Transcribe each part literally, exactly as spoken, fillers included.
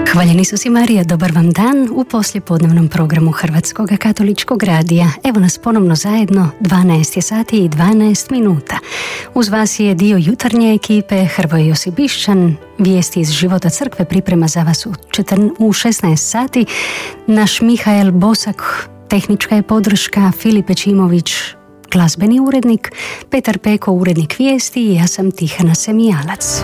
Hvaljeni Isus i Marija, dobar vam dan u poslijepodnevnom programu Hrvatskog katoličkog radija. Evo nas ponovno zajedno, dvanaest je sati i dvanaest minuta. Uz vas je dio jutarnje ekipe Hrvoje Josip Bišćan, vijesti iz života crkve priprema za vas u, četrn, u šesnaest sati. Naš Mihael Bosak, tehnička je podrška, Filip Ećimović, glazbeni urednik, Petar Peko, urednik vijesti i ja sam Tihana Semijalac.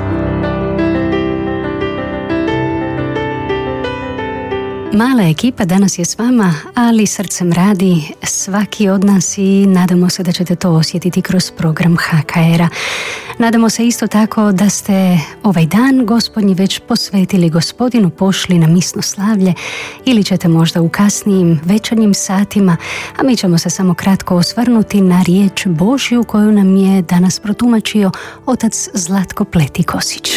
Mala ekipa danas je s vama, ali srcem radi svaki od nas i nadamo se da ćete to osjetiti kroz program H K R-a. Nadamo se isto tako da ste ovaj dan Gospodnji već posvetili Gospodinu, pošli na misno slavlje ili ćete možda u kasnijim večernjim satima, a mi ćemo se samo kratko osvrnuti na riječ Božju koju nam je danas protumačio otac Zlatko Pletikosić.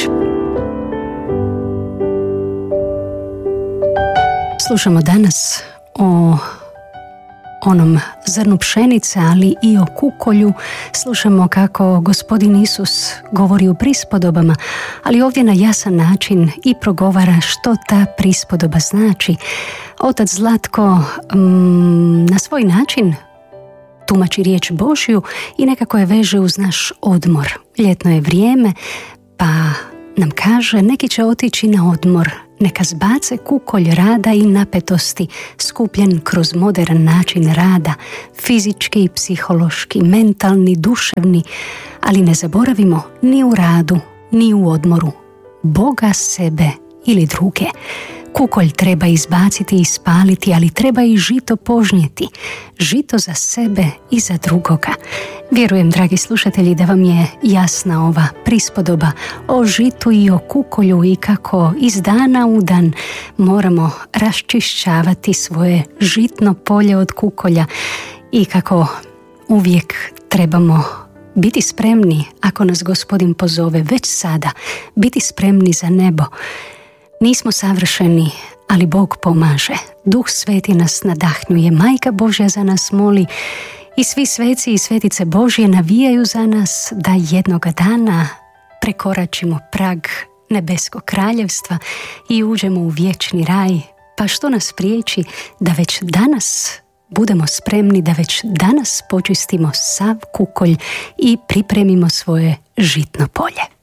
Slušamo danas o onom zrnu pšenice, ali i o kukolju. Slušamo kako Gospodin Isus govori u prispodobama, ali ovdje na jasan način i progovara što ta prispodoba znači. Otac Zlatko mm, na svoj način tumači riječ Božju i nekako je veže uz naš odmor. Ljetno je vrijeme, pa nam kaže neki će otići na odmor, neka zbace kukolj rada i napetosti skupljen kroz modern način rada, fizički, psihološki, mentalni, duševni, ali ne zaboravimo ni u radu, ni u odmoru Boga, sebe ili druge. Kukolj treba izbaciti i spaliti, ali treba i žito požnjeti, žito za sebe i za drugoga. Vjerujem, dragi slušatelji, da vam je jasna ova prispodoba o žitu i o kukolju i kako iz dana u dan moramo raščišćavati svoje žitno polje od kukolja i kako uvijek trebamo biti spremni, ako nas Gospodin pozove već sada, biti spremni za nebo. Nismo savršeni, ali Bog pomaže. Duh Sveti nas nadahnjuje, Majka Božja za nas moli i svi sveci i svetice Božje navijaju za nas da jednoga dana prekoračimo prag nebeskog kraljevstva i uđemo u vječni raj. Pa što nas priječi da već danas budemo spremni, da već danas počistimo sav kukolj i pripremimo svoje žitno polje.